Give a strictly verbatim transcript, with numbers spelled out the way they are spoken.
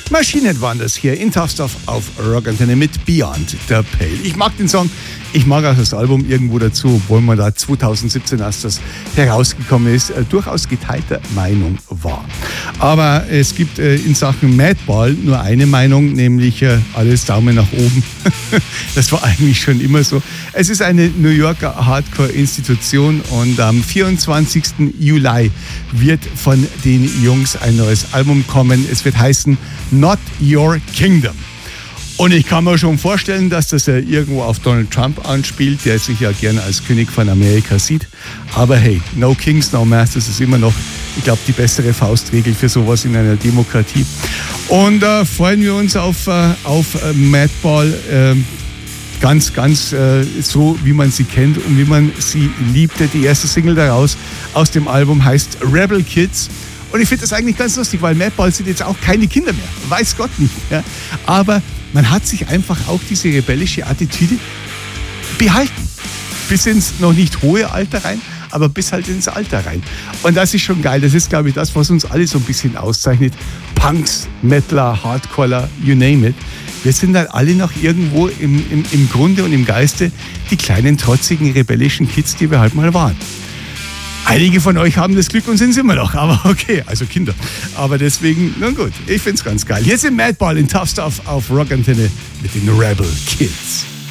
Machine Head waren das hier in Tough Stuff auf Rock Antenne mit Beyond the Pale. Ich mag den Song, ich mag auch das Album irgendwo dazu, obwohl man da zwanzig siebzehn, als das herausgekommen ist, äh, durchaus geteilter Meinung war. Aber es gibt äh, in Sachen Madball nur eine Meinung, nämlich äh, alles Daumen nach oben. Das war eigentlich schon immer so. Es ist eine New Yorker Hardcore-Institution und am vierundzwanzigsten Juli wird von den Jungs ein neues Album kommen. Es wird heißen Not Your Kingdom. Und ich kann mir schon vorstellen, dass das ja irgendwo auf Donald Trump anspielt, der sich ja gerne als König von Amerika sieht. Aber hey, no Kings, no Masters ist immer noch, ich glaube, die bessere Faustregel für sowas in einer Demokratie. Und da äh, freuen wir uns auf, äh, auf äh, Madball. Äh, Ganz, ganz äh, so, wie man sie kennt und wie man sie liebte. Die erste Single daraus aus dem Album heißt Rebel Kids. Und ich finde das eigentlich ganz lustig, weil Madball sind jetzt auch keine Kinder mehr. Weiß Gott nicht. Ja? Aber man hat sich einfach auch diese rebellische Attitüde behalten. Bis ins noch nicht hohe Alter rein, aber bis halt ins Alter rein. Und das ist schon geil. Das ist, glaube ich, das, was uns alle so ein bisschen auszeichnet. Punks, Metaler, Hardcorer, you name it. Wir sind halt alle noch irgendwo im, im, im Grunde und im Geiste die kleinen, trotzigen, rebellischen Kids, die wir halt mal waren. Einige von euch haben das Glück und sind es immer noch, aber okay, also Kinder. Aber deswegen, na gut, ich find's ganz geil. Hier sind Madball in Tough Stuff auf Rock Antenne mit den Rebel Kids.